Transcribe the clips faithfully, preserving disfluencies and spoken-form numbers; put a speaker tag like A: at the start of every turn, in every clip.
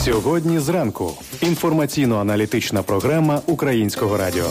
A: Сьогодні зранку. Інформаційно-аналітична програма Українського радіо.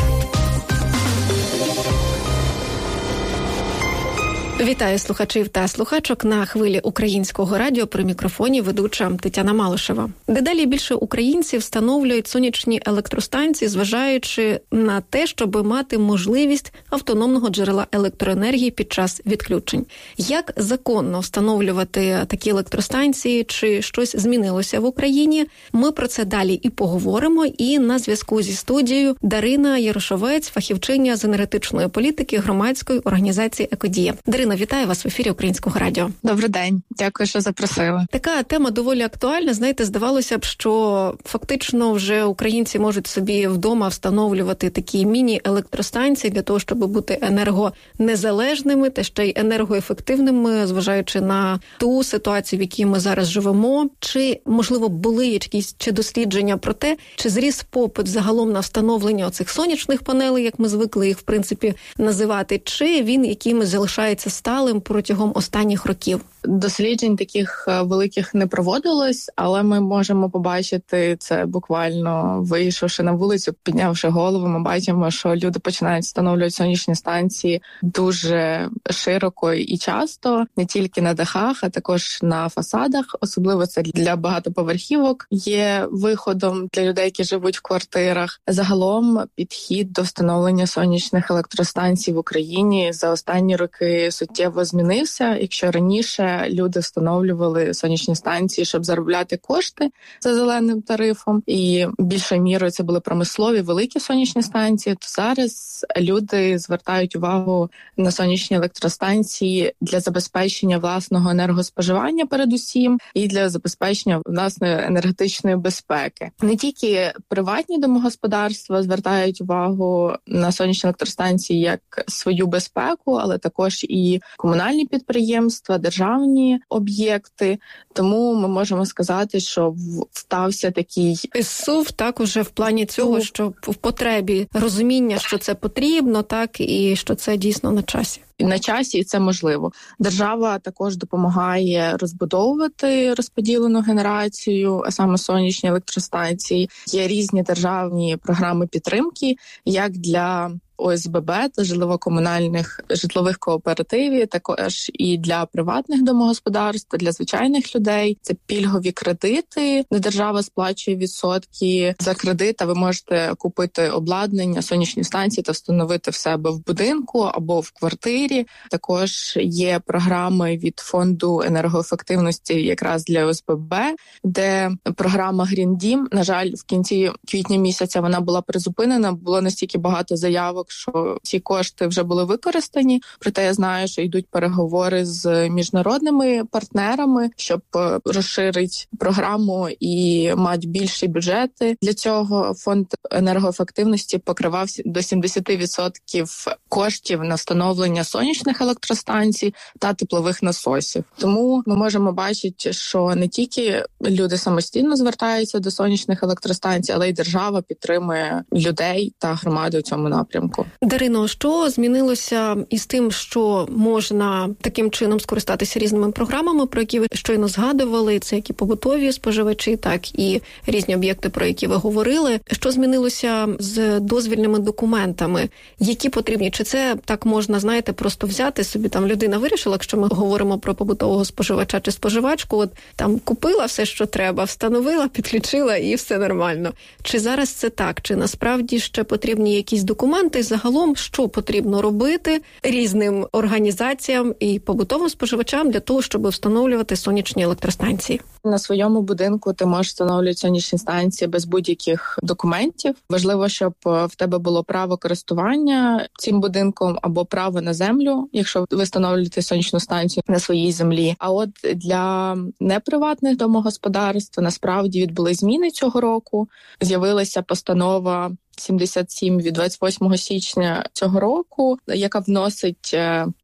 B: Вітаю слухачів та слухачок на хвилі Українського радіо. При мікрофоні ведуча Тетяна Малишева. Дедалі більше українців встановлюють сонячні електростанції, зважаючи на те, щоб мати можливість автономного джерела електроенергії під час відключень. Як законно встановлювати такі електростанції, чи щось змінилося в Україні? Ми про це далі і поговоримо. І на зв'язку зі студією Дарина Ярошовець, фахівчиня з енергетичної політики громадської організації «Екодія». Дарина, вітаю вас в ефірі Українського радіо.
C: Добрий день. Дякую, що запросили.
B: Така тема доволі актуальна. Знаєте, здавалося б, що фактично вже українці можуть собі вдома встановлювати такі міні-електростанції для того, щоб бути енергонезалежними та ще й енергоефективними, зважаючи на ту ситуацію, в якій ми зараз живемо. Чи, можливо, були якісь чи дослідження про те, чи зріс попит загалом на встановлення оцих сонячних панелей, як ми звикли їх, в принципі, називати, чи він якимось залишається сталим протягом останніх років?
C: Досліджень таких великих не проводилось, але ми можемо побачити це буквально вийшовши на вулицю, піднявши голову, ми бачимо, що люди починають встановлювати сонячні станції дуже широко і часто, не тільки на дахах, а також на фасадах. Особливо це для багатоповерхівок є виходом для людей, які живуть в квартирах. Загалом підхід до встановлення сонячних електростанцій в Україні за останні роки суттєво змінився. Якщо раніше люди встановлювали сонячні станції, щоб заробляти кошти за зеленим тарифом, і більшою мірою це були промислові великі сонячні станції, то зараз люди звертають увагу на сонячні електростанції для забезпечення власного енергоспоживання передусім і для забезпечення власної енергетичної безпеки. Не тільки приватні домогосподарства звертають увагу на сонячні електростанції як свою безпеку, але також і комунальні підприємства, державні об'єкти. Тому ми можемо сказати, що стався такий
B: зсув, так, уже в плані цього, що в потребі розуміння, що це потрібно, так, і що це дійсно на часі.
C: На часі, і це можливо. Держава також допомагає розбудовувати розподілену генерацію, а саме сонячні електростанції. Є різні державні програми підтримки, як для О С Б Б та житлово-комунальних житлових кооперативів, також і для приватних домогосподарств, для звичайних людей. Це пільгові кредити, де держава сплачує відсотки за кредит, а ви можете купити обладнання, сонячні станції та встановити в себе в будинку або в квартирі. Також є програми від фонду енергоефективності якраз для О С Б Б, де програма Green Дім, на жаль, в кінці квітня місяця вона була призупинена, було настільки багато заявок, що ці кошти вже були використані. Проте я знаю, що йдуть переговори з міжнародними партнерами, щоб розширити програму і мати більші бюджети. Для цього фонд енергоефективності покривав до сімдесят відсотків коштів на встановлення сонячних електростанцій та теплових насосів. Тому ми можемо бачити, що не тільки люди самостійно звертаються до сонячних електростанцій, але й держава підтримує людей та громади у цьому напрямку.
B: Дарино, що змінилося із тим, що можна таким чином скористатися різними програмами, про які ви щойно згадували, це як і побутові споживачі, так і різні об'єкти, про які ви говорили. Що змінилося з дозвільними документами? Які потрібні? Чи це так можна, знаєте, просто взяти собі, там людина вирішила, якщо ми говоримо про побутового споживача чи споживачку, от там купила все, що треба, встановила, підключила і все нормально. Чи зараз це так? Чи насправді ще потрібні якісь документи? Загалом, що потрібно робити різним організаціям і побутовим споживачам для того, щоб встановлювати сонячні електростанції?
C: На своєму будинку ти можеш встановлювати сонячні станції без будь-яких документів. Важливо, щоб в тебе було право користування цим будинком або право на землю, якщо ви встановлюєте сонячну станцію на своїй землі. А от для неприватних домогосподарств насправді відбули зміни цього року. З'явилася постанова сімдесят сім від двадцять восьмого січня цього року, яка вносить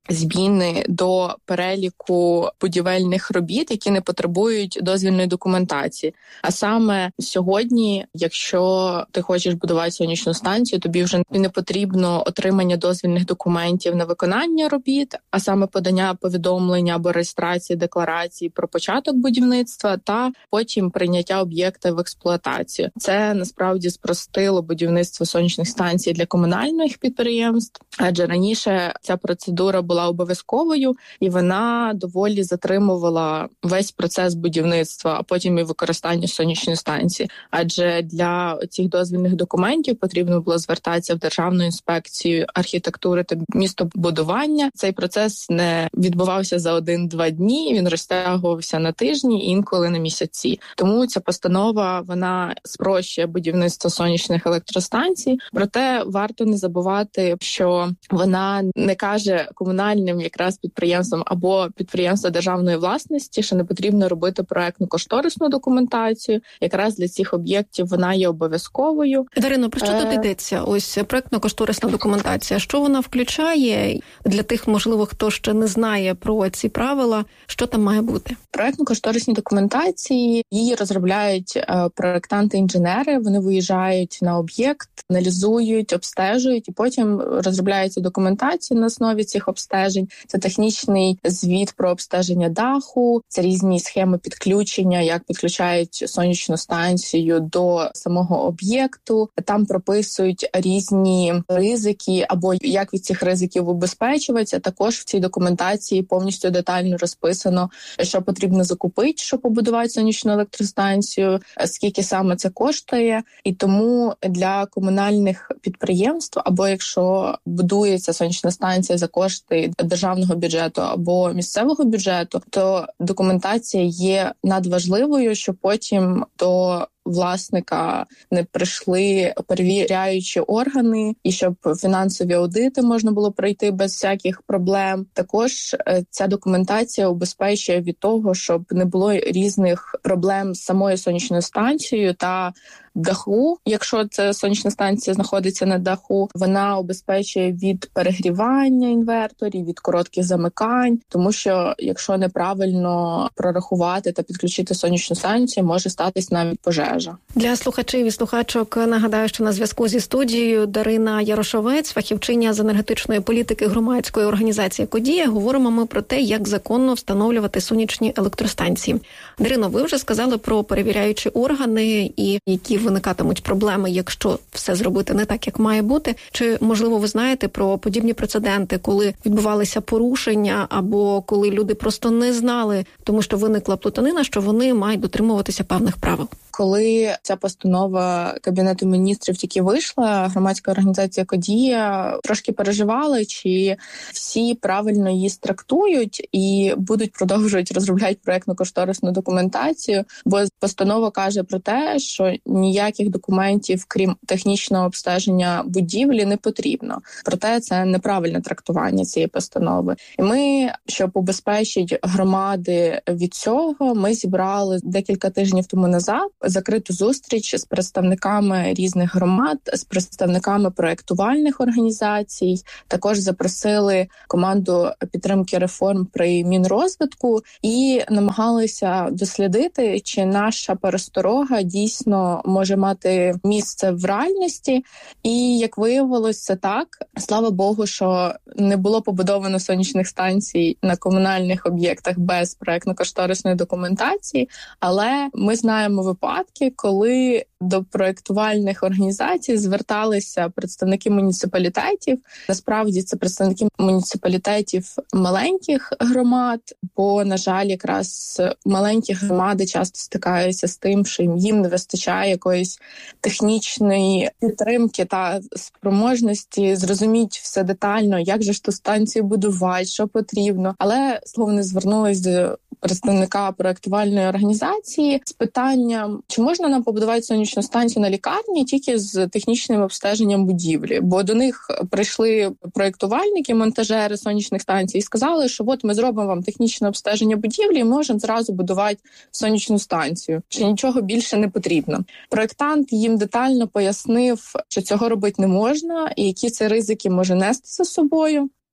C: зміни до переліку будівельних робіт, які не потребують дозвільної документації. А саме сьогодні, якщо ти хочеш будувати сонячну станцію, тобі вже не потрібно отримання дозвільних документів на виконання робіт, а саме подання повідомлення або реєстрації декларації про початок будівництва та потім прийняття об'єкта в експлуатацію. Це насправді спростило будівництво сонячних станцій для комунальних підприємств, адже раніше ця процедура була обов'язковою і вона доволі затримувала весь процес будівництва, а потім і використання сонячної станції. Адже для цих дозвільних документів потрібно було звертатися в Державну інспекцію архітектури та містобудування. Цей процес не відбувався за один-два дні, він розтягувався на тижні, інколи на місяці. Тому ця постанова, вона спрощує будівництво сонячних електростанцій, проте варто не забувати, що вона не каже комунальним якраз підприємствам або підприємства державної власності, що не потрібно робити проектно-кошторисну документацію. Якраз для цих об'єктів вона є обов'язковою.
B: Дарино, про що е... тут йдеться? Ось проектно-кошторисна документація. Що вона включає для тих, можливо, хто ще не знає про ці правила? Що там має бути?
C: Проектно-кошторисні документації, її розробляють проектанти-інженери. Вони виїжджають на об'єкт, аналізують, обстежують і потім розробляється документація на основі цих обстежень. Це технічний звіт про обстеження даху, це різні схеми підключення, як підключають сонячну станцію до самого об'єкту. Там прописують різні ризики або як від цих ризиків убезпечуватися. Також в цій документації повністю детально розписано, що потрібно закупити, щоб побудувати сонячну електростанцію, скільки саме це коштує. І тому для комунальних підприємств, або якщо будується сонячна станція за кошти державного бюджету або місцевого бюджету, то документація є надважливою, щоб потім до власника не прийшли перевіряючі органи, і щоб фінансові аудити можна було пройти без всяких проблем. Також ця документація убезпечує від того, щоб не було різних проблем з самою сонячною станцією та даху. Якщо ця сонячна станція знаходиться на даху, вона убезпечує від перегрівання інверторів, від коротких замикань, тому що якщо неправильно прорахувати та підключити сонячну станцію, може статись навіть пожежа.
B: Для слухачів і слухачок нагадаю, що на зв'язку зі студією Дарина Ярошовець, фахівчиня з енергетичної політики громадської організації «Екодія». Говоримо ми про те, як законно встановлювати сонячні електростанції. Дарино, ви вже сказали про перевіряючі органи і які виникатимуть проблеми, якщо все зробити не так, як має бути. Чи, можливо, ви знаєте про подібні прецеденти, коли відбувалися порушення або коли люди просто не знали, тому що виникла плутанина, що вони мають дотримуватися певних правил?
C: Коли ця постанова Кабінету міністрів тільки вийшла, громадська організація «Екодія» трошки переживала, чи всі правильно її трактують і будуть продовжувати розробляти проектно-кошторисну документацію, бо постанова каже про те, що ніяких документів, крім технічного обстеження будівлі, не потрібно. Проте це неправильне трактування цієї постанови. І ми, щоб убезпечити громади від цього, ми зібрали декілька тижнів тому назад закриту зустріч з представниками різних громад, з представниками проєктувальних організацій. Також запросили команду підтримки реформ при Мінрозвитку і намагалися дослідити, чи наша пересторога дійсно може мати місце в реальності. І, як виявилось, це так. Слава Богу, що не було побудовано сонячних станцій на комунальних об'єктах без проєктно-кошторисної документації, але ми знаємо випадки, коли до проєктувальних організацій зверталися представники муніципалітетів. Насправді це представники муніципалітетів маленьких громад, бо, на жаль, якраз маленькі громади часто стикаються з тим, що їм не вистачає якоїсь технічної підтримки та спроможності зрозуміти все детально, як же ж ту станцію будувати, що потрібно. Але, слово, не звернулись до представника проєктувальної організації з питанням, чи можна нам побудувати сонячну станцію на лікарні тільки з технічним обстеженням будівлі. Бо до них прийшли проєктувальники, монтажери сонячних станцій і сказали, що от ми зробимо вам технічне обстеження будівлі і можемо зразу будувати сонячну станцію. Чи нічого більше не потрібно. Проєктант їм детально пояснив, що цього робити не можна і які це ризики може нести за собою.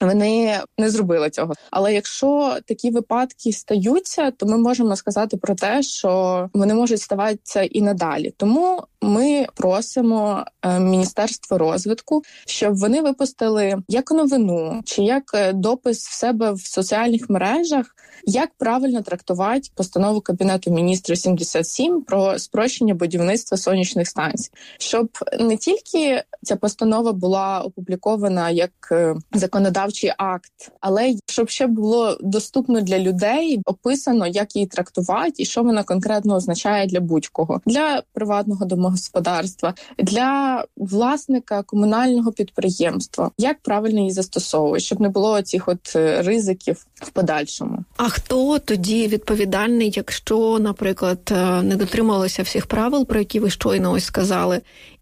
C: вони не зробили цього. Але якщо такі випадки стаються, то ми можемо сказати про те, що вони можуть ставатися і надалі. Тому ми просимо Міністерство розвитку, щоб вони випустили як новину чи як допис в себе в соціальних мережах, як правильно трактувати постанову Кабінету міністрів сімдесят сім про спрощення будівництва сонячних станцій. Щоб не тільки ця постанова була опублікована як законодавчий акт, але щоб ще було доступно для людей, описано, як її трактувати і що вона конкретно означає для будь-кого. Для приватного домогосподарства, для власника комунального підприємства. Як правильно її застосовувати, щоб не було цих от ризиків в подальшому.
B: А хто тоді відповідальний, якщо, наприклад, не дотрималися всіх правил, про які ви щойно ось сказали,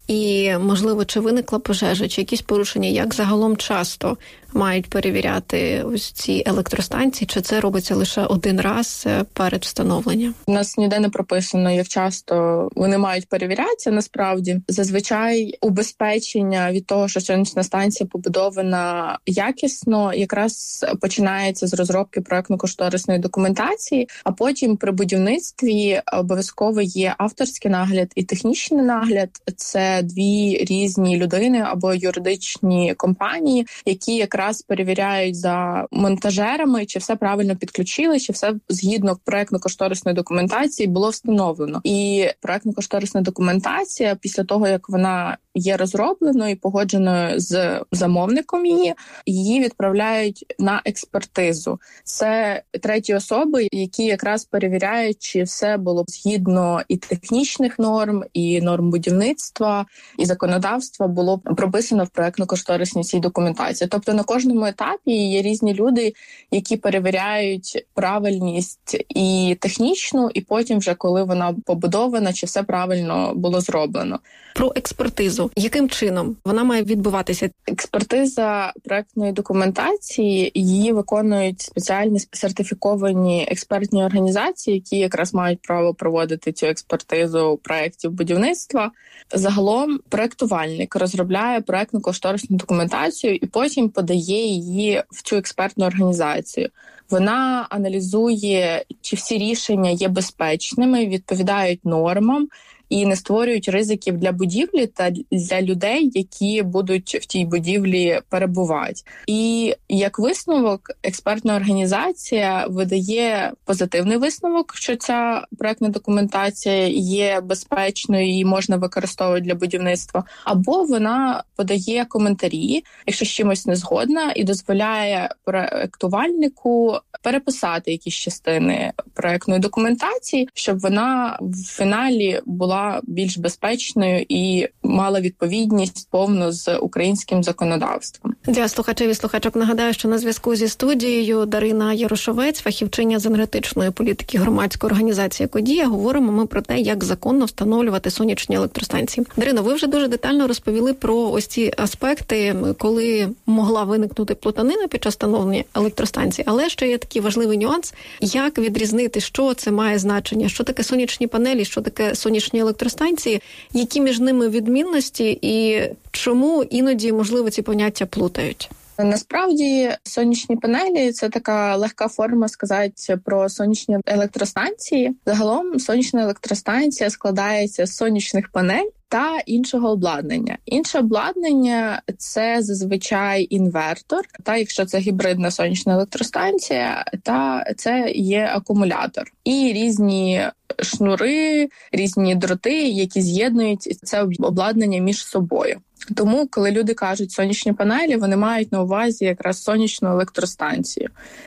B: і, можливо, чи виникла пожежа, чи якісь порушення, як загалом часто мають перевіряти ось ці електростанції, чи це робиться лише один раз перед встановленням?
C: У нас ніде не прописано, як часто вони мають перевірятися, насправді. Зазвичай убезпечення від того, що сонячна станція побудована якісно, якраз починається з розробки проектно-кошторисної документації, а потім при будівництві обов'язково є авторський нагляд і технічний нагляд. Це дві різні людини або юридичні компанії, які якраз раз перевіряють за монтажерами, чи все правильно підключили, чи все згідно проектно-кошторисної документації було встановлено. І проектно-кошторисна документація, після того, як вона є розробленою і погодженою з замовником її, її відправляють на експертизу. Це треті особи, які якраз перевіряють, чи все було згідно і технічних норм, і норм будівництва, і законодавства було прописано в проектно-кошторисній цій документації. Тобто на кожному етапі є різні люди, які перевіряють правильність і технічну, і потім вже, коли вона побудована, чи все правильно було зроблено.
B: Про експертизу. Яким чином вона має відбуватися?
C: Експертиза проектної документації, її виконують спеціальні сертифіковані експертні організації, які якраз мають право проводити цю експертизу проєктів будівництва. Загалом проєктувальник розробляє проектно-кошторисну документацію і потім подає її в цю експертну організацію. Вона аналізує, чи всі рішення є безпечними, відповідають нормам і не створюють ризиків для будівлі та для людей, які будуть в тій будівлі перебувати. І як висновок, експертна організація видає позитивний висновок, що ця проектна документація є безпечною і можна використовувати для будівництва, або вона подає коментарі, якщо з чимось не згодна, і дозволяє проектувальнику переписати якісь частини проектної документації, щоб вона в фіналі була більш безпечною і мала відповідність повну з українським законодавством.
B: Для слухачів і слухачок нагадаю, що на зв'язку зі студією Дарина Ярошовець, фахівчиня з енергетичної політики громадської організації «Екодія». Говоримо ми про те, як законно встановлювати сонячні електростанції. Дарино, ви вже дуже детально розповіли про ось ці аспекти, коли могла виникнути плутанина під час встановлення електростанції. Але ще є такий важливий нюанс, як відрізнити, що це має значення, що таке сонячні панелі, що таке сонячні електростанції, які між ними відмінності і чому іноді, можливо, ці поняття плутають?
C: Насправді, сонячні панелі – це така легка форма сказати про сонячні електростанції. Загалом, сонячна електростанція складається з сонячних панель та іншого обладнання. Інше обладнання – це зазвичай інвертор, та якщо це гібридна сонячна електростанція, та це є акумулятор. І різні шнури, різні дроти, які з'єднують це обладнання між собою. Тому, коли люди кажуть сонячні панелі, вони мають на увазі якраз сонячну електростанцію.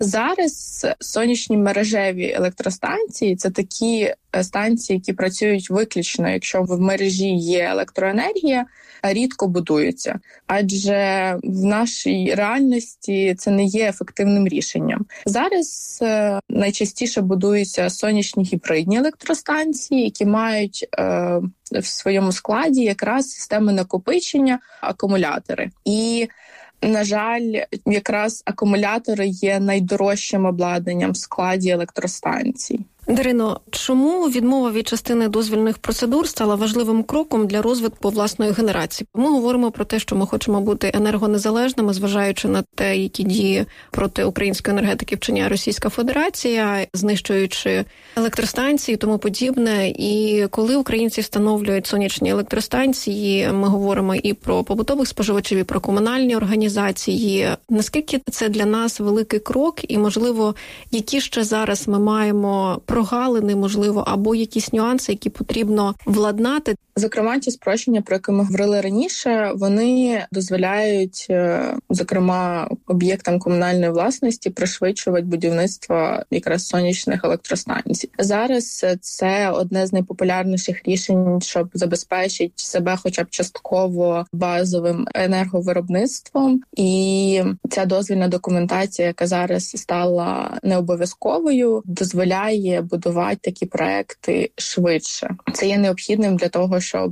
C: Зараз сонячні мережеві електростанції – це такі станції, які працюють виключно, якщо в мережі є електроенергія, рідко будуються. Адже в нашій реальності це не є ефективним рішенням. Зараз е, найчастіше будуються сонячні гібридні електростанції, які мають е, в своєму складі якраз системи накопичення, акумулятори. І на жаль, якраз акумулятори є найдорожчим обладнанням в складі електростанцій.
B: Дарино, чому відмова від частини дозвільних процедур стала важливим кроком для розвитку власної генерації? Ми говоримо про те, що ми хочемо бути енергонезалежними, зважаючи на те, які дії проти української енергетики вчиняє Російська Федерація, знищуючи електростанції і тому подібне. І коли українці встановлюють сонячні електростанції, ми говоримо і про побутових споживачів, і про комунальні організації. Наскільки це для нас великий крок і, можливо, які ще зараз ми маємо прогалини, можливо, або якісь нюанси, які потрібно владнати?
C: Зокрема, ті спрощення, про які ми говорили раніше, вони дозволяють, зокрема, об'єктам комунальної власності пришвидшувати будівництво якраз сонячних електростанцій. Зараз це одне з найпопулярніших рішень, щоб забезпечити себе хоча б частково базовим енерговиробництвом. І ця дозвільна документація, яка зараз стала необов'язковою, дозволяє будувати такі проекти швидше. Це є необхідним для того, щоб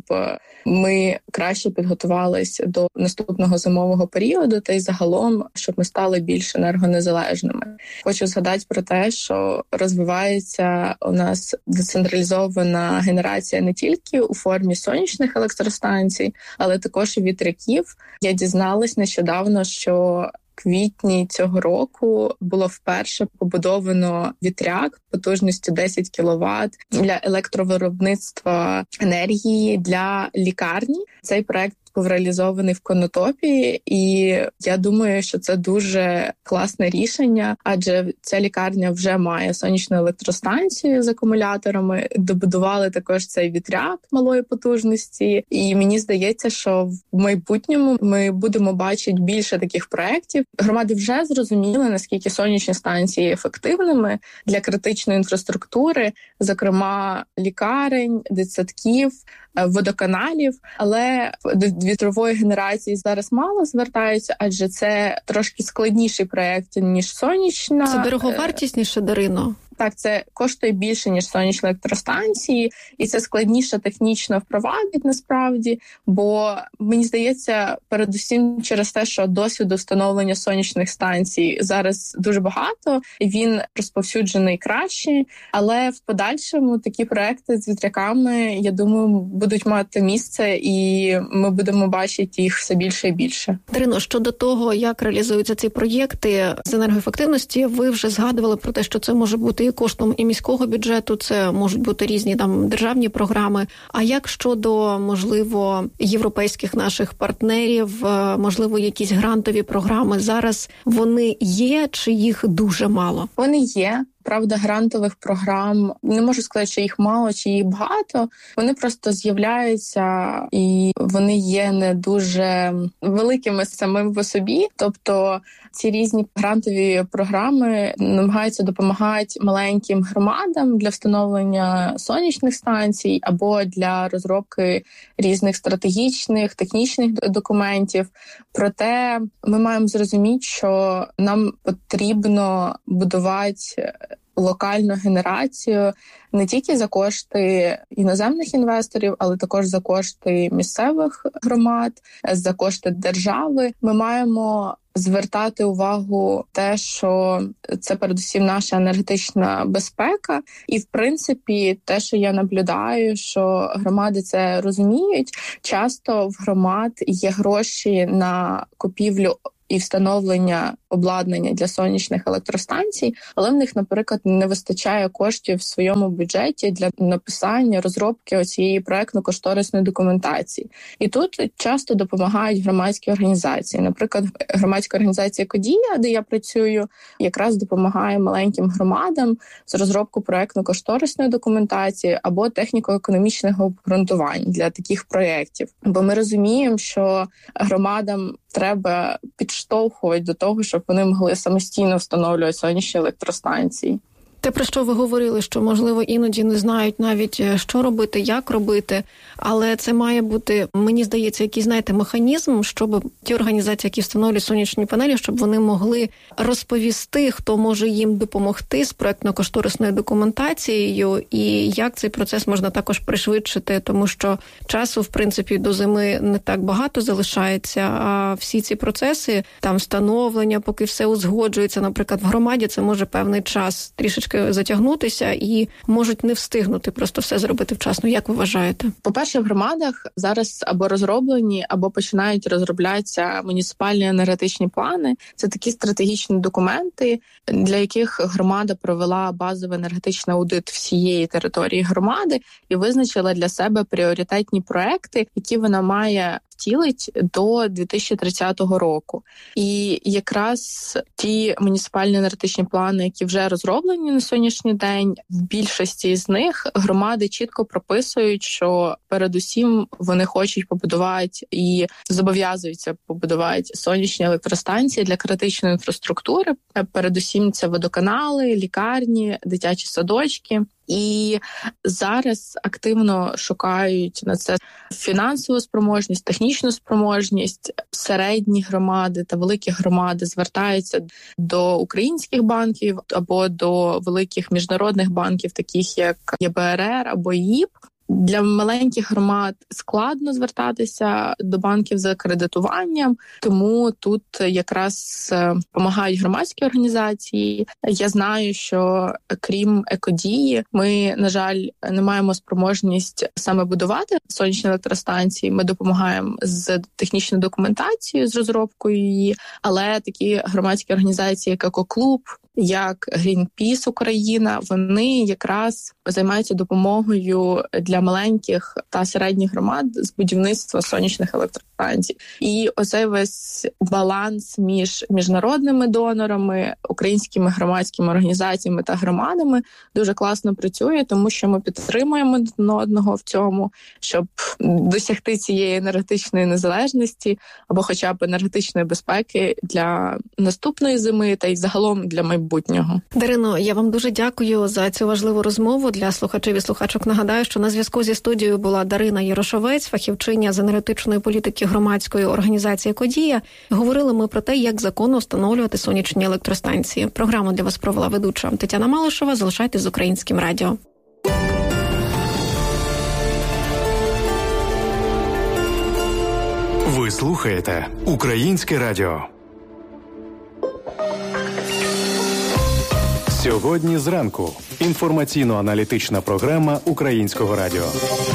C: ми краще підготувалися до наступного зимового періоду та й загалом, щоб ми стали більш енергонезалежними. Хочу згадати про те, що розвивається у нас децентралізована генерація не тільки у формі сонячних електростанцій, але також і вітряків. Я дізналась нещодавно, що квітні цього року було вперше побудовано вітряк потужністю десять кіловат для електровиробництва енергії для лікарні. Цей проект був реалізований в Конотопі, і я думаю, що це дуже класне рішення, адже ця лікарня вже має сонячну електростанцію з акумуляторами, добудували також цей вітряк малої потужності, і мені здається, що в майбутньому ми будемо бачити більше таких проєктів. Громади вже зрозуміли, наскільки сонячні станції є ефективними для критичної інфраструктури, зокрема лікарень, дитсадків, водоканалів, але до вітрової генерації зараз мало звертаються, адже це трошки складніший проєкт, ніж сонячна.
B: Це дороговартісніше, Дарино?
C: Так, це коштує більше, ніж сонячні електростанції, і це складніше технічно впровадити насправді, бо, мені здається, передусім через те, що досвіду встановлення сонячних станцій зараз дуже багато, і він розповсюджений краще, але в подальшому такі проекти з вітряками, я думаю, будуть мати місце, і ми будемо бачити їх все більше і більше.
B: Дарино, щодо того, як реалізуються ці проєкти з енергоефективності, ви вже згадували про те, що це може бути і коштом і міського бюджету, це можуть бути різні там державні програми. А як щодо, можливо, європейських наших партнерів, можливо, якісь грантові програми? Зараз вони є чи їх дуже мало?
C: Вони є. Правда, грантових програм, не можу сказати, що їх мало, чи їх багато. Вони просто з'являються, і вони є не дуже великими самим по собі. Тобто ці різні грантові програми намагаються допомагати маленьким громадам для встановлення сонячних станцій або для розробки різних стратегічних, технічних документів. Проте ми маємо зрозуміти, що нам потрібно будувати локальну генерацію не тільки за кошти іноземних інвесторів, але також за кошти місцевих громад, за кошти держави. Ми маємо звертати увагу те, що це передусім наша енергетична безпека. І, в принципі, те, що я наблюдаю, що громади це розуміють, часто в громад є гроші на купівлю і встановлення обладнання для сонячних електростанцій, але в них, наприклад, не вистачає коштів в своєму бюджеті для написання, розробки оцієї проектно-кошторисної документації. І тут часто допомагають громадські організації. Наприклад, громадська організація «Кодія», де я працюю, якраз допомагає маленьким громадам з розробкою проектно-кошторисної документації або техніко-економічного обґрунтувань для таких проєктів. Бо ми розуміємо, що громадам треба підштовхувати до того, щоб вони могли самостійно встановлювати сонячні електростанції.
B: Те, про що ви говорили, що, можливо, іноді не знають навіть, що робити, як робити, але це має бути, мені здається, якийсь, знаєте, механізм, щоб ті організації, які встановлюють сонячні панелі, щоб вони могли розповісти, хто може їм допомогти з проектно-кошторисною документацією і як цей процес можна також пришвидшити, тому що часу, в принципі, до зими не так багато залишається, а всі ці процеси, там, встановлення, поки все узгоджується, наприклад, в громаді, це може певний час трішечки трошки затягнутися і можуть не встигнути просто все зробити вчасно. Як ви вважаєте?
C: По-перше, в громадах зараз або розроблені, або починають розроблятися муніципальні енергетичні плани. Це такі стратегічні документи, для яких громада провела базовий енергетичний аудит всієї території громади і визначила для себе пріоритетні проекти, які вона має втілить до дві тисячі тридцятого року. І якраз ті муніципальні енергетичні плани, які вже розроблені на сьогоднішній день, в більшості з них громади чітко прописують, що передусім вони хочуть побудувати і зобов'язуються побудувати сонячні електростанції для критичної інфраструктури. Передусім це водоканали, лікарні, дитячі садочки. І зараз активно шукають на це фінансову спроможність, технічну спроможність. Середні громади та великі громади звертаються до українських банків або до великих міжнародних банків, таких як Є Б Р Р або ЄІП. Для маленьких громад складно звертатися до банків за кредитуванням, тому тут якраз допомагають громадські організації. Я знаю, що крім екодії, ми, на жаль, не маємо спроможність саме будувати сонячні електростанції. Ми допомагаємо з технічною документацією, з розробкою її, але такі громадські організації, як Екоклуб, як Greenpeace Україна, вони якраз займаються допомогою для маленьких та середніх громад з будівництва сонячних електростанцій. І оцей весь баланс між міжнародними донорами, українськими громадськими організаціями та громадами дуже класно працює, тому що ми підтримуємо один одного в цьому, щоб досягти цієї енергетичної незалежності або хоча б енергетичної безпеки для наступної зими та й загалом для майбутнього. Майбутнього.
B: Дарино, я вам дуже дякую за цю важливу розмову. Для слухачів і слухачок нагадаю, що на зв'язку зі студією була Дарина Ярошовець, фахівчиня з енергетичної політики громадської організації «Екодія». Говорили ми про те, як законно встановлювати сонячні електростанції. Програму для вас провела ведуча Тетяна Малишева. Залишайтесь з Українським радіо.
A: Ви слухаєте Українське радіо. Сьогодні зранку. Інформаційно-аналітична програма Українського радіо.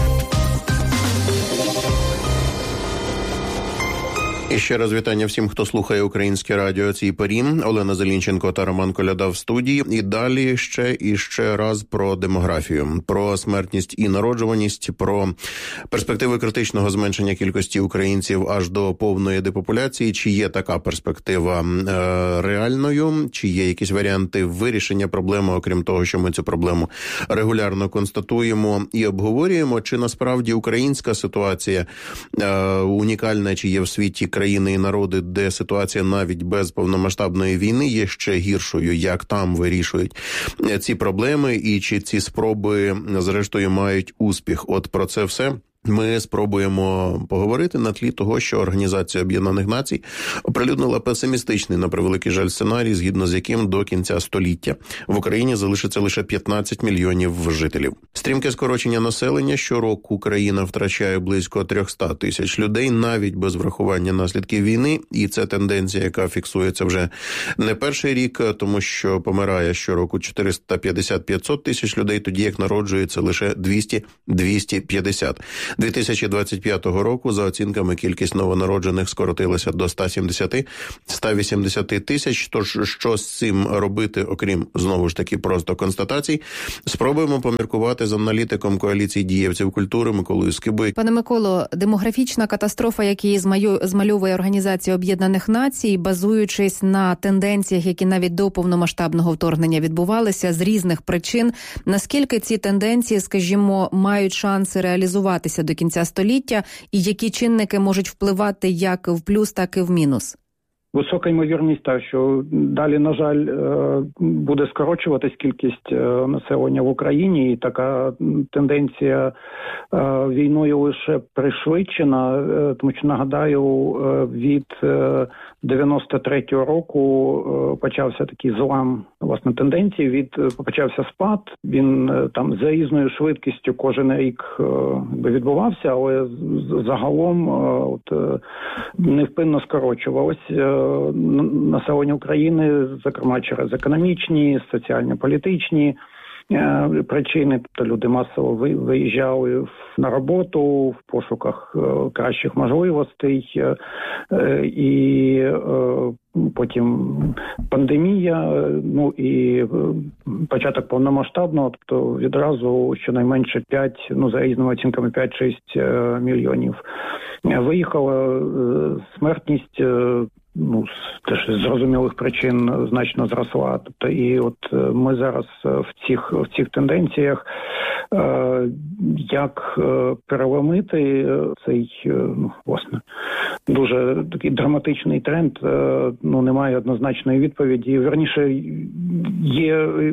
D: І ще раз вітання всім, хто слухає Українське радіо цій порі. Олена Зелінченко та Роман Коляда в студії. І далі ще і ще раз про демографію, про смертність і народжуваність, про перспективи критичного зменшення кількості українців аж до повної депопуляції. Чи є така перспектива е, реальною? Чи є якісь варіанти вирішення проблеми, окрім того, що ми цю проблему регулярно констатуємо і обговорюємо? Чи насправді українська ситуація е, унікальна, чи є в світі країни і народи, де ситуація навіть без повномасштабної війни є ще гіршою, як там вирішують ці проблеми і чи ці спроби, зрештою, мають успіх. От про це все ми спробуємо поговорити на тлі того, що Організація Об'єднаних Націй оприлюднила песимістичний, на превеликий жаль, сценарій, згідно з яким до кінця століття в Україні залишиться лише п'ятнадцять мільйонів жителів. Стрімке скорочення населення. Щороку країна втрачає близько триста тисяч людей, навіть без врахування наслідків війни. І це тенденція, яка фіксується вже не перший рік, тому що помирає щороку чотириста п'ятдесят - п'ятсот тисяч людей, тоді як народжується лише двісті - двісті п'ятдесят. дві тисячі двадцять п'ятого року, за оцінками, кількість новонароджених скоротилася до сто сімдесят - сто вісімдесят тисяч. Тож, що з цим робити, окрім, знову ж таки, просто констатацій, спробуємо поміркувати з аналітиком коаліції дієвців культури Миколою Скибою.
E: Пане Миколо, демографічна катастрофа, яку змальовує Організація Об'єднаних Націй, базуючись на тенденціях, які навіть до повномасштабного вторгнення відбувалися з різних причин, наскільки ці тенденції, скажімо, мають шанси реалізуватися до кінця століття, і які чинники можуть впливати як в плюс, так і в мінус?
F: Висока ймовірність та, що далі, на жаль, буде скорочуватись кількість населення в Україні, і така тенденція війною лише пришвидшена, тому що, нагадаю, від дев'яносто третього року почався такий злам, власне, тенденції, від почався спад, він там за різною швидкістю кожен рік відбувався, але загалом от невпинно скорочувалось населення України, зокрема через економічні, соціально-політичні причини, тобто люди масово виїжджали на роботу в пошуках кращих можливостей, і потім пандемія, ну і початок повномасштабного, тобто відразу щонайменше п'ять, ну за різними оцінками п'ять-шість мільйонів виїхала. Смертність, ну, теж з зрозумілих причин значно зросла. Тобто, і от ми зараз в цих, в цих тенденціях, е, як переломити цей, ну, власне, дуже такий драматичний тренд, е, ну, немає однозначної відповіді. Вірніше, є,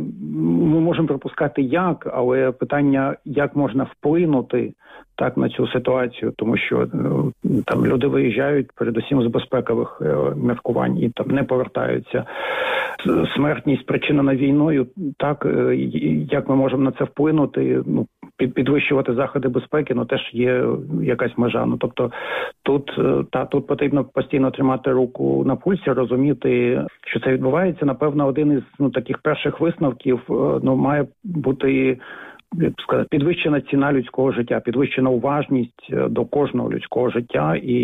F: ми можемо припускати як, але питання, як можна вплинути так на цю ситуацію, тому що там люди виїжджають передусім з безпекових міркувань і там не повертаються. Смертність спричинена війною, так, як ми можемо на це вплинути, ну, підвищувати заходи безпеки, ну, теж є якась межа. Ну, тобто тут, та, тут потрібно постійно тримати руку на пульсі, розуміти, що це відбувається. Напевно, один із, ну, таких перших висновків, ну, має бути, як сказати, підвищена ціна людського життя, підвищена уважність до кожного людського життя, і,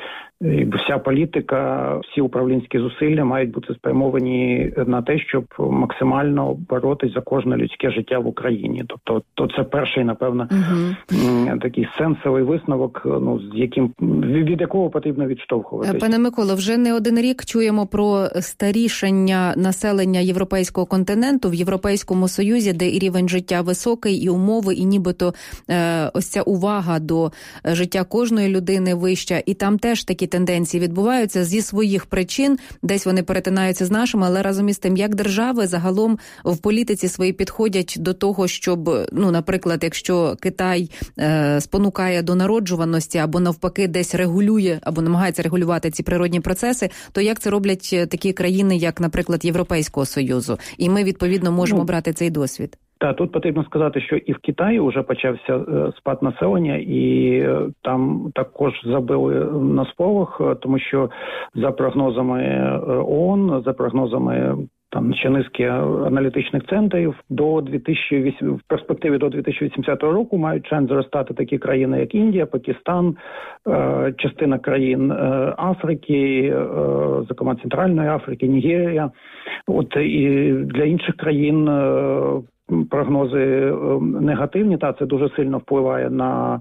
F: і вся політика, всі управлінські зусилля мають бути спрямовані на те, щоб максимально боротись за кожне людське життя в Україні. Тобто, то це перший, напевно, угу. такий сенсовий висновок, ну, з яким, від якого потрібно відштовхуватися.
E: Пане Миколо, вже не один рік чуємо про старішання населення європейського континенту в Європейському Союзі, де і рівень життя високий, і умови, і нібито е, ось ця увага до життя кожної людини вища. І там теж такі тенденції відбуваються зі своїх причин. Десь вони перетинаються з нашими, але разом із тим, як держави загалом в політиці свої підходять до того, щоб, ну, наприклад, якщо Китай е, спонукає до народжуваності або навпаки десь регулює, або намагається регулювати ці природні процеси, то як це роблять такі країни, як, наприклад, Європейського Союзу? І ми, відповідно, можемо ну, брати цей досвід.
F: Так, тут потрібно сказати, що і в Китаї вже почався е, спад населення, і е, там також забили на сполох, е, тому що за прогнозами ООН, за прогнозами там ще низки аналітичних центрів, до дві тисячі вісімдесятого, в перспективі до дві тисячі вісімдесятого року мають шанс зростати такі країни, як Індія, Пакистан, е, частина країн е, Африки, е, зокрема Центральної Африки, Нігерія. От і для інших країн е, прогнози негативні, та це дуже сильно впливає на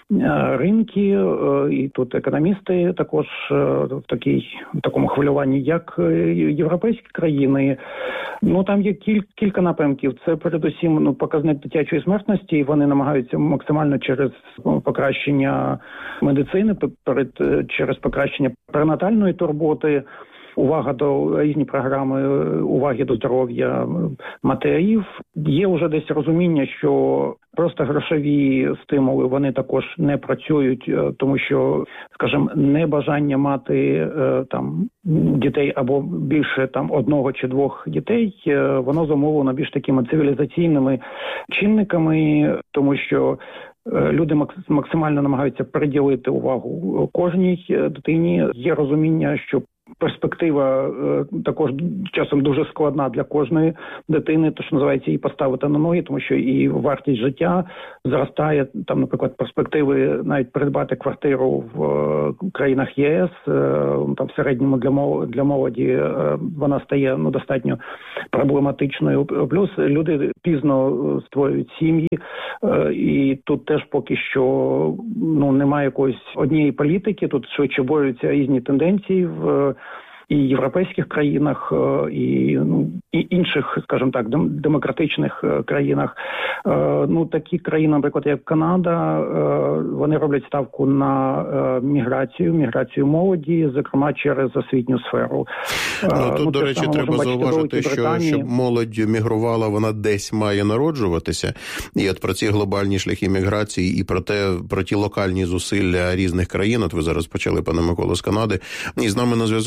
F: ринки, і тут економісти також в такій, в такому хвилюванні, як європейські країни. Ну, там є кіль, кілька напрямків. Це передусім, ну, показник дитячої смертності, і вони намагаються максимально через покращення медицини, перед, через покращення перинатальної турботи, увага до різні програми, уваги до здоров'я матерів. Є вже десь розуміння, що просто грошові стимули, вони також не працюють, тому що, скажімо, небажання мати там дітей або більше там одного чи двох дітей, воно зумовлено більш такими цивілізаційними чинниками, тому що люди максимально намагаються приділити увагу кожній дитині. Є розуміння, що перспектива е, також часом дуже складна для кожної дитини, то що називається, її поставити на ноги, тому що і вартість життя зростає. Там, наприклад, перспективи навіть придбати квартиру в е, країнах ЄС, е, там в середньому для молоді, для молоді е, вона стає, ну, достатньо проблематичною. Плюс люди пізно створюють сім'ї, е, і тут теж поки що, ну, немає якоїсь однієї політики, тут швидше борються різні тенденції в і європейських країнах, і, ну, і інших, скажімо так, демократичних країнах. Ну, такі країни, наприклад, як Канада, вони роблять ставку на міграцію, міграцію молоді, зокрема через освітню сферу.
D: Ну, тут, ну, до речі, треба зауважити, що щоб молодь мігрувала, вона десь має народжуватися. І от про ці глобальні шляхи міграції і про те, про ті локальні зусилля різних країн, от ви зараз почали, пане Миколо, з Канади. І з нами на зв'язку аналітик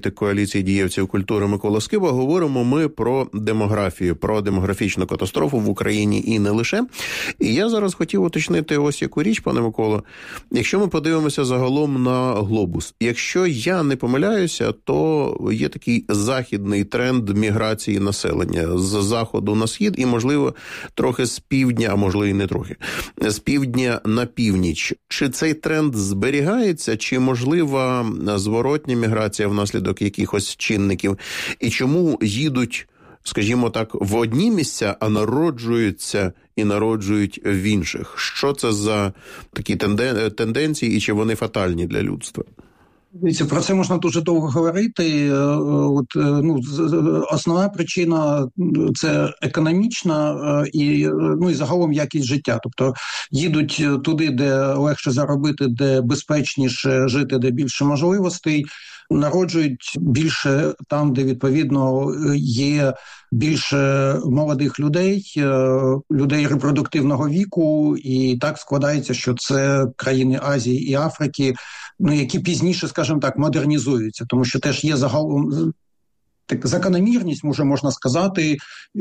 D: політик коаліції дієвців культури Микола Скиба. Говоримо ми про демографію, про демографічну катастрофу в Україні і не лише. І я зараз хотів уточнити ось яку річ, пане Миколо. Якщо ми подивимося загалом на глобус, якщо я не помиляюся, то є такий західний тренд міграції населення з заходу на схід і, можливо, трохи з півдня, а можливо і не трохи, з півдня на північ. Чи цей тренд зберігається, чи можлива зворотня міграція внаслідок якихось чинників? І чому їдуть, скажімо так, в одні місця, а народжуються і народжують в інших? Що це за такі тенденції і чи вони фатальні для людства?
G: Дивіться, про це можна дуже довго говорити. От, ну, основна причина – це економічна і, ну, і загалом якість життя. Тобто їдуть туди, де легше заробити, де безпечніше жити, де більше можливостей, народжують більше там, де, відповідно, є більше молодих людей, людей репродуктивного віку, і так складається, що це країни Азії і Африки, ну, які пізніше, скажімо так, модернізуються, тому що теж є загалом так, закономірність, може можна сказати,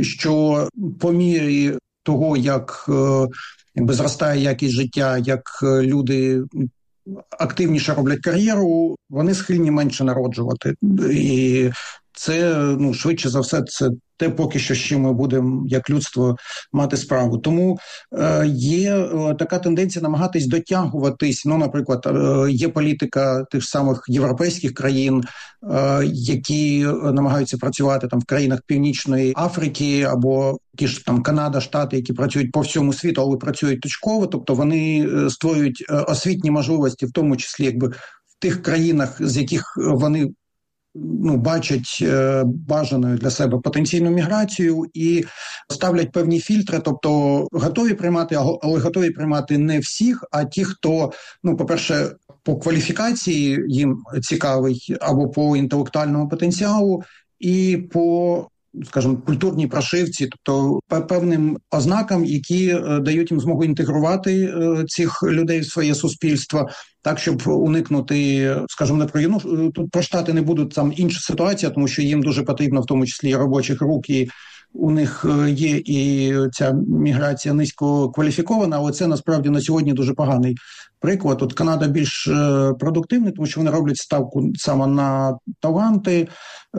G: що по мірі того, як якби зростає якість життя, як люди активніше роблять кар'єру, вони схильні менше народжувати. І це, ну, швидше за все, це те поки що, з чим ми будемо, як людство, мати справу. Тому е, є е, така тенденція намагатись дотягуватись. Ну, наприклад, е, є політика тих самих європейських країн, е, які намагаються працювати там в країнах Північної Африки або ті ж там Канада, Штати, які працюють по всьому світу, але працюють точково. Тобто вони створюють освітні можливості, в тому числі якби в тих країнах, з яких вони ну, бачать е, бажаною для себе потенційну міграцію і ставлять певні фільтри, тобто готові приймати, але готові приймати не всіх, а ті, хто, ну, по-перше, по кваліфікації їм цікавий, або по інтелектуальному потенціалу, і по, скажімо, культурній прошивці, тобто певним ознакам, які е, дають їм змогу інтегрувати е, цих людей в своє суспільство, так, щоб уникнути, скажімо, не про, ну, тут про Штати не будуть, там інша ситуація, тому що їм дуже потрібно, в тому числі, робочих рук, і у них є і ця міграція низько кваліфікована, але це насправді на сьогодні дуже поганий приклад. От Канада більш продуктивна, тому що вони роблять ставку саме на таланти,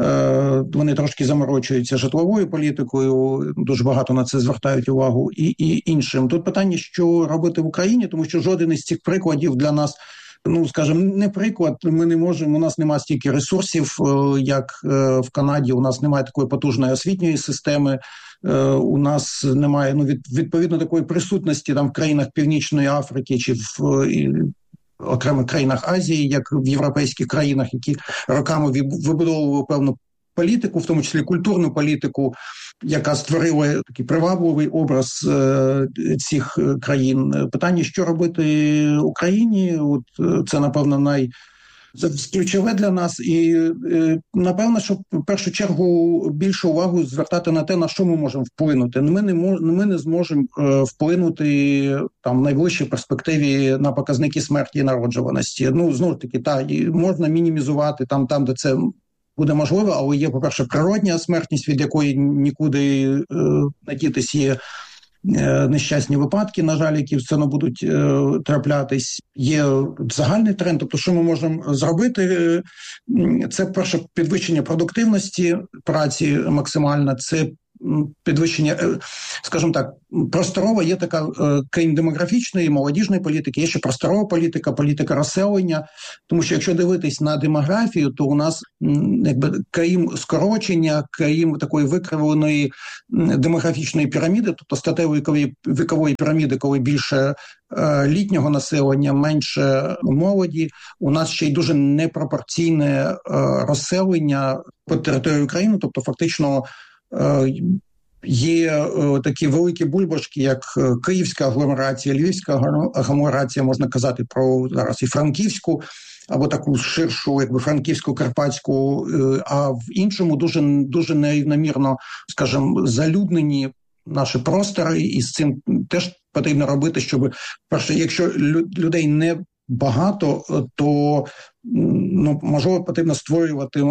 G: вони трошки заморочуються житловою політикою, дуже багато на це звертають увагу, і, і іншим. Тут питання, що робити в Україні, тому що жоден із цих прикладів для нас, ну, скажімо, не приклад, ми не можемо, у нас немає стільки ресурсів, як в Канаді, у нас немає такої потужної освітньої системи, у нас немає, ну, від, відповідно такої присутності там в країнах Північної Африки чи в і, окремих країнах Азії, як в європейських країнах, які роками вибудовували певну політику, в тому числі культурну політику, яка створила такий привабливий образ е, цих країн. Питання, що робити Україні, от це, напевно, най ключове для нас. І, е, напевно, що в першу чергу більшу увагу звертати на те, на що ми можемо вплинути. Ми не, мож, ми не зможемо е, вплинути там в найближчій перспективі на показники смерті і народжуваності. Ну, знову ж таки, та, можна мінімізувати там, там, де це буде можливо, але є, по-перше, природня смертність, від якої нікуди е, надітись, є е, нещасні випадки, на жаль, які все одно будуть е, траплятись. Є загальний тренд, тобто що ми можемо зробити? Це, перше, підвищення продуктивності праці максимально, це підвищення, скажімо так, просторова є така, крім демографічної, молодіжної політики, є ще просторова політика, політика розселення, тому що якщо дивитись на демографію, то у нас, якби, крім скорочення, крім такої викривленої демографічної піраміди, тобто статевої вікової, вікової піраміди, коли більше е, літнього населення, менше молоді, у нас ще й дуже непропорційне е, розселення по території України, тобто фактично є такі великі бульбашки, як Київська агломерація, Львівська агломерація, можна казати про зараз і Франківську, або таку ширшу, якби Франківську, Карпатську, а в іншому дуже, дуже нерівномірно, скажімо, залюднені наші простори, і з цим теж потрібно робити, щоб, перше, якщо людей не багато, то, ну, можливо, потрібно створювати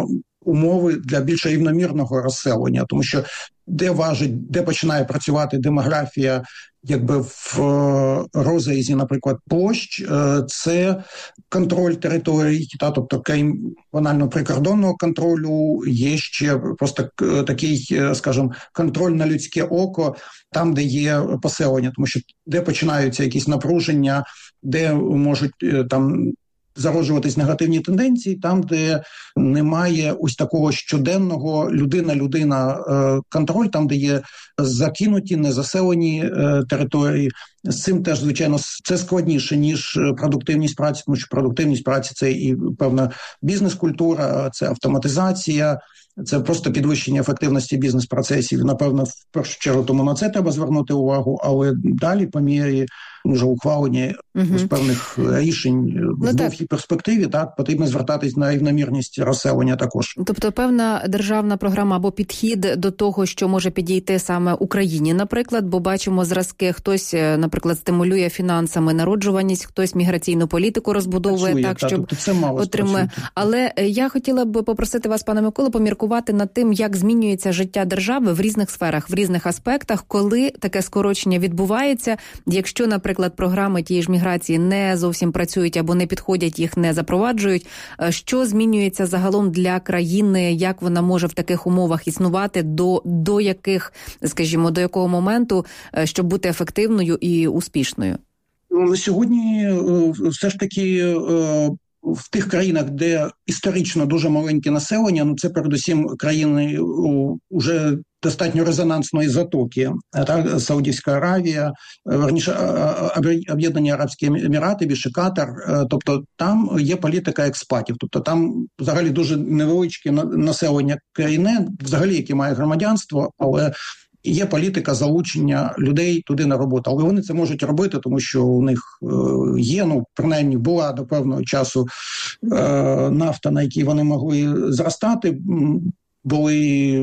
G: умови для більш рівномірного розселення, тому що де важить, де починає працювати демографія, якби в розрізі, наприклад, площ, це контроль територій, та, тобто крім банально прикордонного контролю, є ще просто такий, скажімо, контроль на людське око, там, де є поселення, тому що де починаються якісь напруження, де можуть там зароджуватись негативні тенденції, там, де немає ось такого щоденного людина-людина контроль, там, де є закинуті, незаселені території. З цим теж, звичайно, це складніше, ніж продуктивність праці, тому що продуктивність праці – це і певна бізнес-культура, це автоматизація, це просто підвищення ефективності бізнес-процесів. Напевно, в першу чергу тому на це треба звернути увагу, але далі по мірі вже ухвалення угу. з певних рішень ну, в довгій перспективі, так, потрібно звертатись на рівномірність розселення також.
E: Тобто певна державна програма або підхід до того, що може підійти саме Україні, наприклад, бо бачимо зразки, хтось, наприклад, стимулює фінансами народжуваність, хтось міграційну політику розбудовує Працює, так, та, щоб тобто отримує. Але я хотіла б попросити вас, пане Миколо, поміркувати над тим, як змінюється життя держави в різних сферах, в різних аспектах, коли таке скорочення відбувається, якщо, наприклад, програми тієї ж міграції не зовсім працюють або не підходять, їх не запроваджують. Що змінюється загалом для країни, як вона може в таких умовах існувати, до, до яких, скажімо, до якого моменту, щоб бути ефективною і успішною?
G: На сьогодні все ж таки в тих країнах, де історично дуже маленьке населення, ну це передусім країни уже достатньо резонансної затоки, так, Саудівська Аравія, верніше, Об'єднані Арабські Емірати, більше Катар, тобто там є політика експатів, тобто там взагалі дуже невеличке населення країни, взагалі, яке має громадянство, але є політика залучення людей туди на роботу. Але вони це можуть робити, тому що у них є, ну, принаймні, була до певного часу нафта, на якій вони могли зростати, були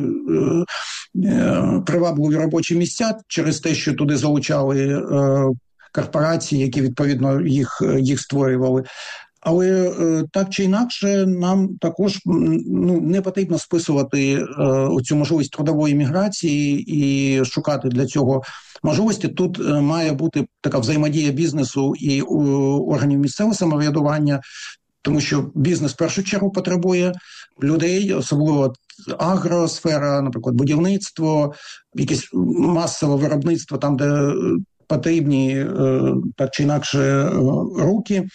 G: привабливі робочі місця через те, що туди залучали корпорації, які, відповідно, їх, їх створювали. Але так чи інакше, нам також ну, не потрібно списувати оцю можливість трудової міграції і шукати для цього можливості. Тут має бути така взаємодія бізнесу і органів місцевого самоврядування, тому що бізнес в першу чергу потребує людей, особливо агросфера, наприклад, будівництво, якесь масове виробництво, там, де потрібні так чи інакше руки.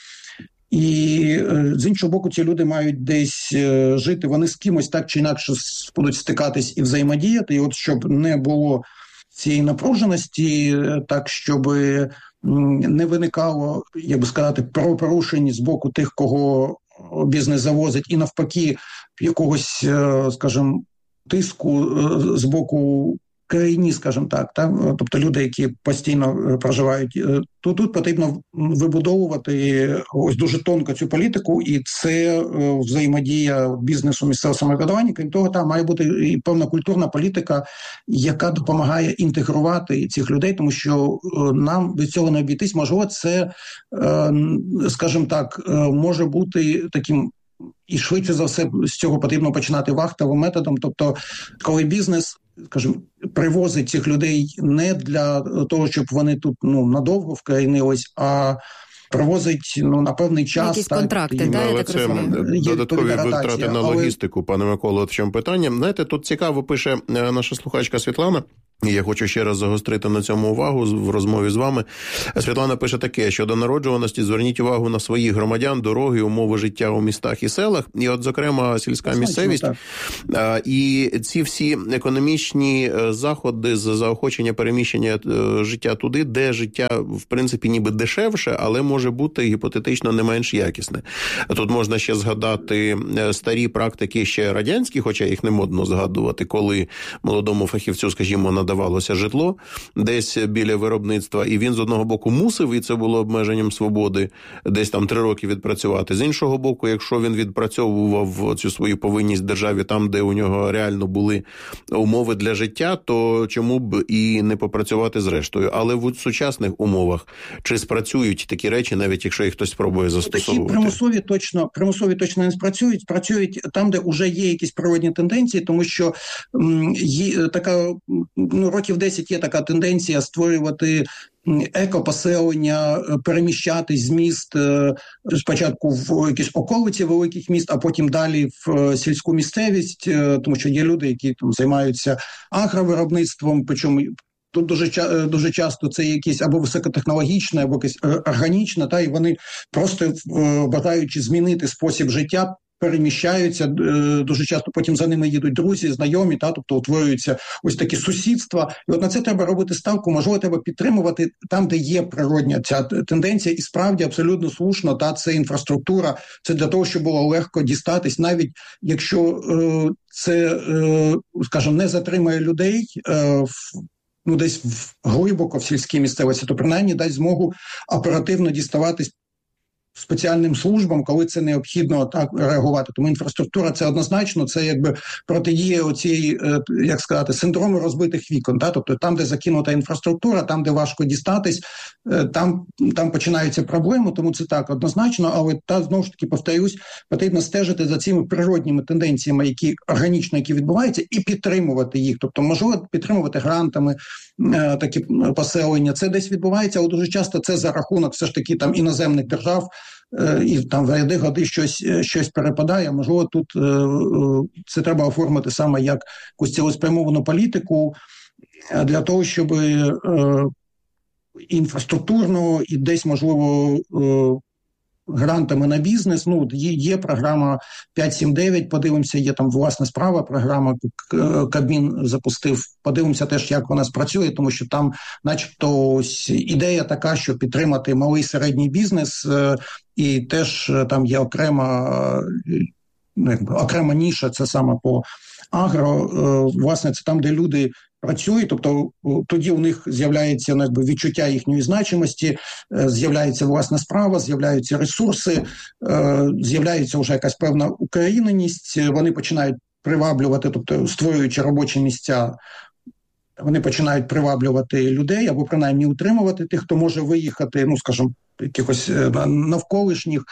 G: І, з іншого боку, ці люди мають десь жити, вони з кимось так чи інакше будуть стикатись і взаємодіяти, і от щоб не було цієї напруженості, так, щоб не виникало, як би сказати, правопорушень з боку тих, кого бізнес завозить, і навпаки, якогось, скажімо, тиску з боку країні, скажімо так, так, тобто люди, які постійно проживають, то тут потрібно вибудовувати ось дуже тонко цю політику, і це взаємодія бізнесу, місцевого самоврядування. Крім того, там має бути і певна культурна політика, яка допомагає інтегрувати цих людей, тому що нам від цього не обійтись. Можливо, це, скажімо так, може бути таким, і швидше за все з цього потрібно починати вахтовим методом, тобто коли бізнес, скажімо, привозить цих людей не для того, щоб вони тут ну надовго вкорінились, а привозить ну на певний час.
E: Якісь так, контракти, і, да,
D: але це додаткові витрати на але... логістику, пане Миколо, от в чому питання. Знаєте, тут цікаво пише наша слухачка Світлана, і я хочу ще раз загострити на цьому увагу в розмові з вами. Світлана пише таке: щодо народжуваності, зверніть увагу на своїх громадян, дороги, умови життя у містах і селах, і от, зокрема, сільська місцевість. Так. І ці всі економічні заходи з заохочення переміщення життя туди, де життя, в принципі, ніби дешевше, але може бути гіпотетично не менш якісне. Тут можна ще згадати старі практики ще радянські, хоча їх не модно згадувати, коли молодому фахівцю, скажімо, надавали надавалося житло десь біля виробництва, і він з одного боку мусив, і це було обмеженням свободи, десь там три роки відпрацювати. З іншого боку, якщо він відпрацьовував цю свою повинність державі там, де у нього реально були умови для життя, то чому б і не попрацювати зрештою. Але в сучасних умовах чи спрацюють такі речі, навіть якщо їх хтось спробує застосовувати?
G: Такі примусові точно, примусові точно не спрацюють. Працюють там, де вже є якісь природні тенденції, тому що м, є така, ну, років десять є така тенденція створювати екопоселення, переміщатись з міст спочатку в якісь околиці великих міст, а потім далі в сільську місцевість, тому що є люди, які там займаються агровиробництвом, причому тут дуже дуже часто це якісь або високотехнологічне, або якесь органічне, та, і вони просто бажаючи змінити спосіб життя, переміщаються, дуже часто потім за ними їдуть друзі, знайомі, та, тобто утворюються ось такі сусідства. І от на це треба робити ставку, можливо, треба підтримувати там, де є природня ця тенденція, і справді абсолютно слушно, та, це інфраструктура, це для того, щоб було легко дістатись, навіть якщо е, це, е, скажімо, не затримає людей е, в ну, десь в, глибоко в сільській місцевості, то принаймні дасть змогу оперативно діставатись спеціальним службам, коли це необхідно так реагувати. Тому інфраструктура – це однозначно, це якби протидіє оцій, як сказати, синдрому розбитих вікон. Так? Тобто там, де закинута інфраструктура, там, де важко дістатись, там, там починаються проблеми, тому це так однозначно, але та, знову ж таки, повторюсь, потрібно стежити за цими природніми тенденціями, які органічно, які відбуваються, і підтримувати їх. Тобто, можливо, підтримувати грантами такі поселення. Це десь відбувається, але дуже часто це за рахунок все ж таки там іноземних держав, і там в ряди годи щось, щось перепадає. Можливо, тут це треба оформити саме як якусь цілеспрямовану політику для того, щоб інфраструктурно і десь, можливо, грантами на бізнес. Ну, є, є програма п'ять сім дев'ять, подивимося, є там власна справа, програма Кабмін запустив, подивимося теж, як вона спрацює, тому що там начебто ось ідея така, що підтримати малий середній бізнес, і теж там є окрема, ну, якби, окрема ніша, це саме по агро, власне, це там, де люди працюють, тобто тоді у них з'являється, ну, якби, відчуття їхньої значимості, з'являється власна справа, з'являються ресурси, з'являється вже якась певна україненість, вони починають приваблювати, тобто створюючи робочі місця, вони починають приваблювати людей або принаймні утримувати тих, хто може виїхати, ну, скажімо, якихось навколишніх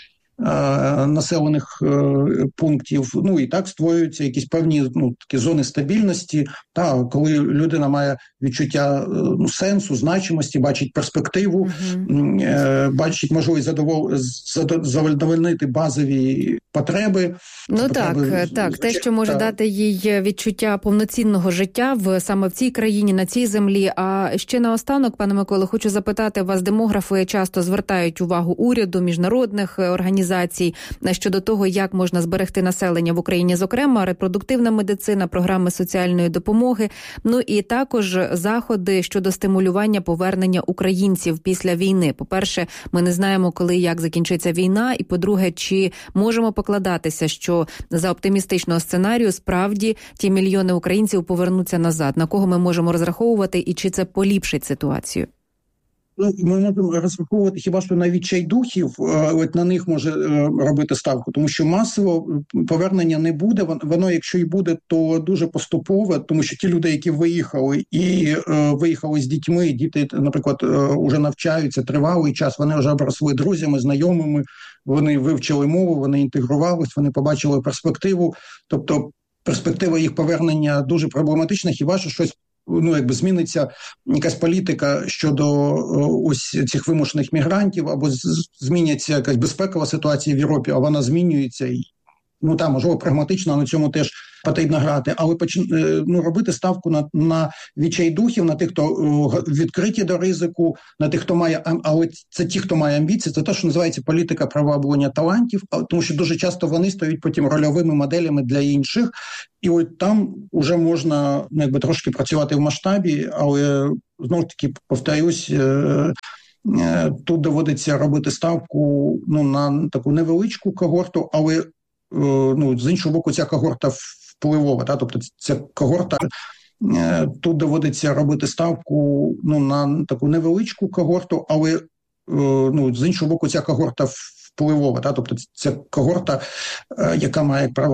G: населених пунктів, ну і так створюються якісь певні, ну, такі зони стабільності, та коли людина має відчуття, ну, сенсу, значимості, бачить перспективу, uh-huh. бачить можливість задовол... задовольнити базові потреби.
E: Ну
G: потреби...
E: так, так, те, що може так. дати їй відчуття повноцінного життя в саме в цій країні, на цій землі. А ще наостанок, пане Миколо, хочу запитати вас, демографи часто звертають увагу уряду, міжнародних організацій щодо того, як можна зберегти населення в Україні, зокрема, репродуктивна медицина, програми соціальної допомоги, ну і також заходи щодо стимулювання повернення українців після війни. По-перше, ми не знаємо, коли і як закінчиться війна, і по-друге, чи можемо покладатися, що за оптимістичного сценарію справді ті мільйони українців повернуться назад. На кого ми можемо розраховувати і чи це поліпшить ситуацію?
G: Ну, ми можемо розраховувати хіба що на відчайдухів, от на них може робити ставку, тому що масово повернення не буде, воно, якщо і буде, то дуже поступове, тому що ті люди, які виїхали і е, виїхали з дітьми, діти, наприклад, вже навчаються тривалий час, вони вже обросли друзями, знайомими, вони вивчили мову, вони інтегрувались, вони побачили перспективу, тобто перспектива їх повернення дуже проблематична, хіба що щось, ну, якби зміниться якась політика щодо ось цих вимушених мігрантів, або зміняться якась безпекова ситуація в Європі, а вона змінюється. І, ну, там, можливо, прагматично, на цьому теж потрібно грати. Але ну, робити ставку на, на відчайдухів, на тих, хто відкриті до ризику, на тих, хто має, але це ті, хто має амбіції, це те, що називається політика приваблення талантів, тому що дуже часто вони стають потім рольовими моделями для інших. І от там вже можна, ну, якби трошки працювати в масштабі, але, знову ж таки, повторюсь, тут доводиться робити ставку, ну, на таку невеличку когорту, але, ну, з іншого боку, ця когорта впливова, та? Тобто ця когорта тут доводиться робити ставку ну, на таку невеличку когорту, але ну, з іншого боку, ця когорта впливова, та? Тобто ця когорта, яка має право